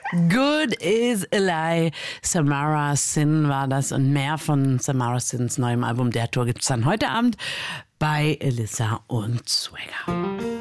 Good is a Lie. Samara Sin war das und mehr von Samara Sins neuem Album Der Tour gibt's dann heute Abend bei Elissa und Swagger.